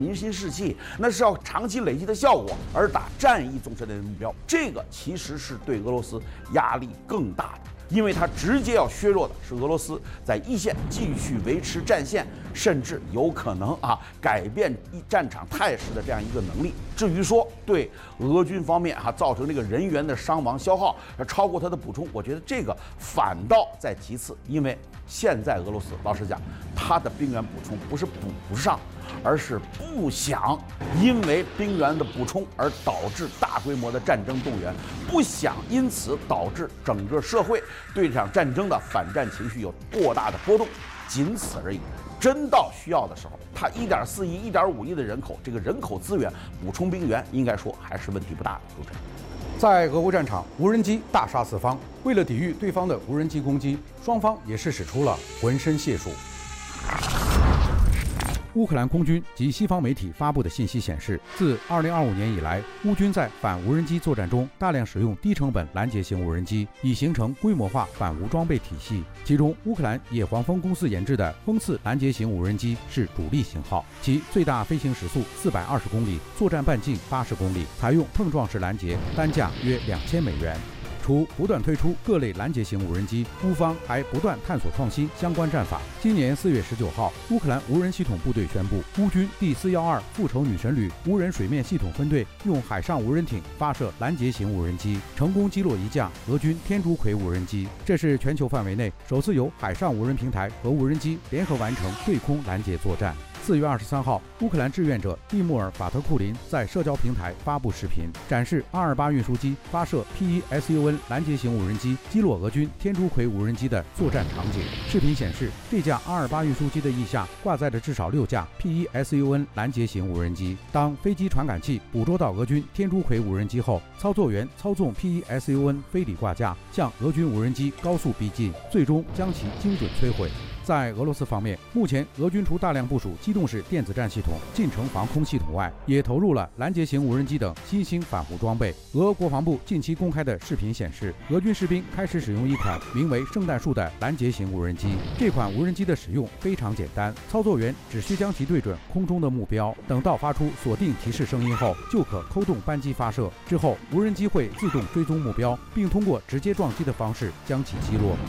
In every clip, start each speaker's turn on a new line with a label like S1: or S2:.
S1: 民心士气，那是要长期累积的效果，而打战役纵深的目标，这个其实是对俄罗斯压力更大的。因为它直接要削弱的是俄罗斯在一线继续维持战线，甚至有可能改变战场态势的这样一个能力。至于说对俄军方面造成这个人员的伤亡消耗超过它的补充，我觉得这个反倒在其次，因为现在俄罗斯老实讲，它的兵员补充不是补不上，而是不想因为兵员的补充而导致大规模的战争动员，不想因此导致整个社会对这场战争的反战情绪有过大的波动，仅此而已。真到需要的时候，它1.4亿、1.5亿的人口，这个人口资源补充兵员，应该说还是问题不大的。主持人，
S2: 在俄乌战场，无人机大杀四方，为了抵御对方的无人机攻击，双方也是使出了浑身解数。乌克兰空军及西方媒体发布的信息显示，自2025年以来，乌军在反无人机作战中大量使用低成本拦截型无人机，以形成规模化反无装备体系。其中，乌克兰野黄蜂公司研制的蜂刺拦截型无人机是主力型号，其最大飞行时速420公里，作战半径80公里，采用碰撞式拦截，单价约$2000。除不断推出各类拦截型无人机，乌方还不断探索创新相关战法。今年4月19号，乌克兰无人系统部队宣布，乌军第412复仇女神旅无人水面系统分队用海上无人艇发射拦截型无人机，成功击落一架俄军天竺葵无人机。这是全球范围内首次由海上无人平台和无人机联合完成对空拦截作战。4月23号，乌克兰志愿者蒂穆尔·法特库林在社交平台发布视频，展示阿28运输机发射 P1SUN 拦截型无人机击落俄军天竺葵无人机的作战场景。视频显示，这架阿28运输机的翼下挂载着至少6架 P1SUN 拦截型无人机。当飞机传感器捕捉到俄军天竺葵无人机后，操作员操纵 P1SUN 飞离挂架，向俄军无人机高速逼近，最终将其精准摧毁。在俄罗斯方面，目前俄军除大量部署机动式电子战系统、近程防空系统外，也投入了拦截型无人机等新兴反无装备。俄国防部近期公开的视频显示，俄军士兵开始使用一款名为圣诞树的拦截型无人机。这款无人机的使用非常简单，操作员只需将其对准空中的目标，等到发出锁定提示声音后，就可扣动扳机发射。之后，无人机会自动追踪目标，并通过直接撞击的方式将其击落。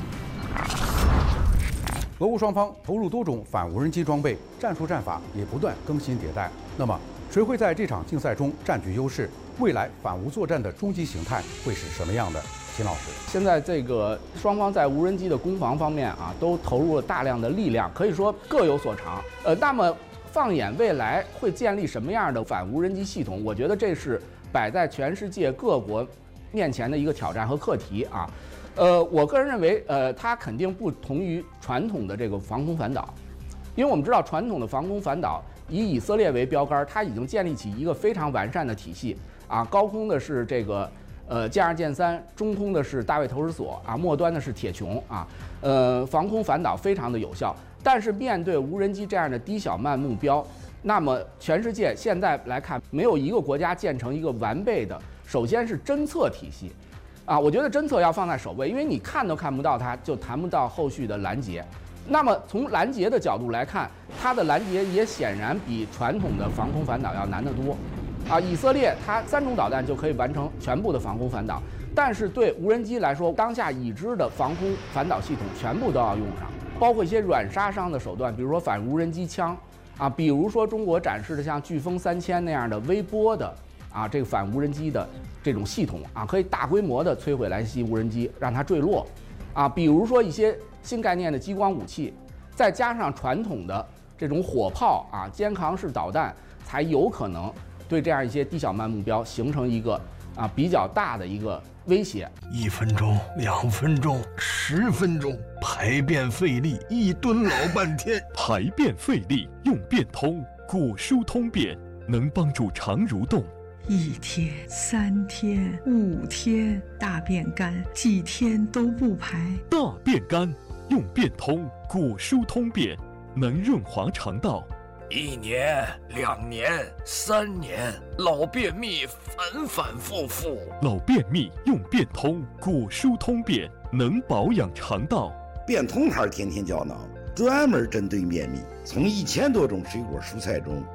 S2: 俄乌双方投入多种反无人机装备，战术战法也不断更新迭代。那么，谁会在这场竞赛中占据优势？未来反无作战的终极形态会是什么样的？秦老师，
S3: 现在这个双方在无人机的攻防方面都投入了大量的力量，可以说各有所长。那么放眼未来会建立什么样的反无人机系统？我觉得这是摆在全世界各国面前的一个挑战和课题啊。我个人认为，它肯定不同于传统的这个防空反导，因为我们知道传统的防空反导以色列为标杆，它已经建立起一个非常完善的体系啊，高空的是这个剑2剑3，中空的是大卫投石索啊，末端的是铁穹啊，防空反导非常的有效。但是面对无人机这样的低小慢目标，那么全世界现在来看，没有一个国家建成一个完备的，首先是侦测体系。我觉得侦测要放在首位，因为你看都看不到它，就谈不到后续的拦截。那么从拦截的角度来看，它的拦截也显然比传统的防空反导要难得多。以色列它3种导弹就可以完成全部的防空反导，但是对无人机来说，当下已知的防空反导系统全部都要用上，包括一些软杀伤的手段，比如说反无人机枪比如说中国展示的像飓风3000那样的微波的这个反无人机的这种系统可以大规模的摧毁来袭无人机，让它坠落比如说一些新概念的激光武器，再加上传统的这种火炮肩扛式导弹，才有可能对这样一些低小慢目标形成一个比较大的一个威胁。
S4: 1分钟、2分钟、10分钟，排便费力，1吨老半天。
S5: 排便费力用便通，果蔬通便能帮助肠蠕动。
S6: 1天、3天、5天，大便干，几天都不排。
S5: 大便干用便通，果蔬通便能润滑肠道。
S4: 1年、2年、3年，老便秘反反复复。
S5: 老便秘用便通，果蔬通便能保养肠道。
S7: 便通牌天天胶囊专门针对便秘，从1000多种水果蔬菜中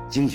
S7: 精选。